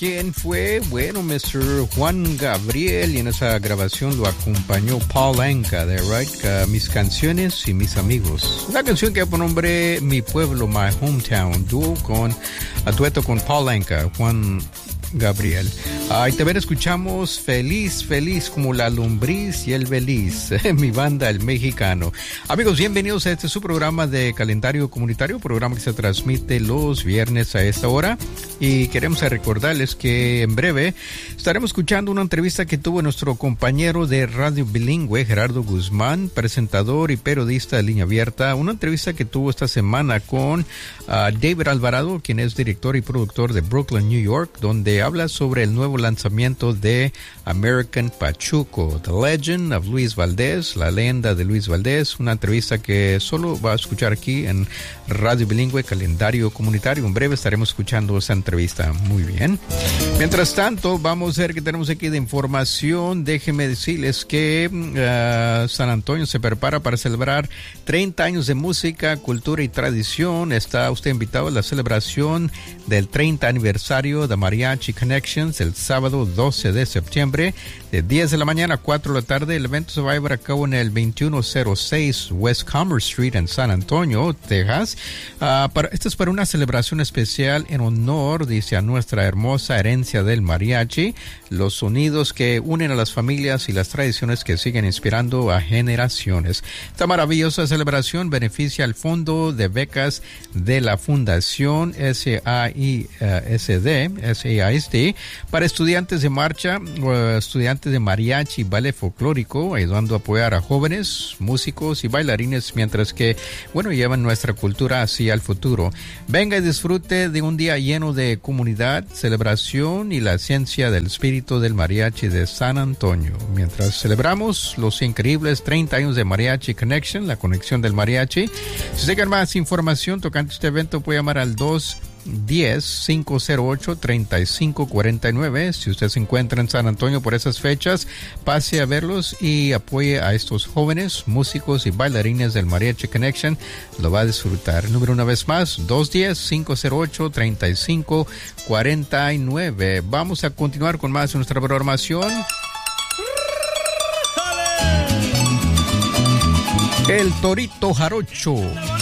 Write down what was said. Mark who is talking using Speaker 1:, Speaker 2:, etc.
Speaker 1: ¿Quién fue? Bueno, Mr. Juan Gabriel, y en esa grabación lo acompañó Paul Anka de Right, Mis Canciones y Mis Amigos. Una canción que lleva por nombre Mi Pueblo, My Hometown, dúo a dueto con Paul Anka, Juan Gabriel. Y también escuchamos Feliz, Feliz como la lombriz y el beliz, mi banda El Mexicano. Amigos, bienvenidos a su programa de Calendario Comunitario, programa que se transmite los viernes a esta hora. Y queremos recordarles que en breve estaremos escuchando una entrevista que tuvo nuestro compañero de Radio Bilingüe, Gerardo Guzmán, presentador y periodista de Línea Abierta. Una entrevista que tuvo esta semana con David Alvarado, quien es director y productor de Brooklyn, New York, donde habla sobre el nuevo lanzamiento de American Pachuco, The Legend of Luis Valdés, la leyenda de Luis Valdés. Una entrevista que solo va a escuchar aquí en Radio Bilingüe, Calendario Comunitario. En breve estaremos escuchando esa entrevista. Muy bien. Mientras tanto, vamos a ver qué tenemos aquí de información. Déjenme decirles que San Antonio se prepara para celebrar 30 años de música, cultura y tradición. Está usted invitado a la celebración del 30 aniversario de Mariachi Connections el sábado 12 de septiembre de 10 de la mañana a 4 de la tarde. El evento se va a llevar a cabo en el 2106 West Commerce Street en San Antonio, Texas. Esto es para una celebración especial en honor, dice, a nuestra hermosa herencia del mariachi, los sonidos que unen a las familias y las tradiciones que siguen inspirando a generaciones. Esta maravillosa celebración beneficia al Fondo de Becas de la Fundación SAISD para estudiantes de marcha, estudiantes de mariachi y ballet folclórico, ayudando a apoyar a jóvenes, músicos y bailarines mientras que, llevan nuestra cultura hacia el futuro. Venga y disfrute de un día lleno de comunidad, celebración y la esencia del espíritu del mariachi de San Antonio. Mientras celebramos los increíbles 30 años de Mariachi Connection, la conexión del mariachi. Si usted quiere más información tocante este evento, puede llamar al 210-508-3549. Si usted se encuentra en San Antonio por esas fechas, pase a verlos y apoye a estos jóvenes músicos y bailarines del Mariachi Connection. Lo va a disfrutar. El número una vez más, 210-508-3549. Vamos a continuar con más de nuestra programación. El Torito Jarocho.